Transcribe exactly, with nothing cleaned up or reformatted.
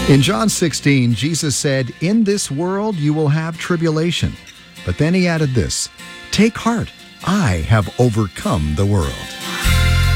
In John sixteen, Jesus said, "In this world you will have tribulation." But then he added this, "Take heart, I have overcome the world."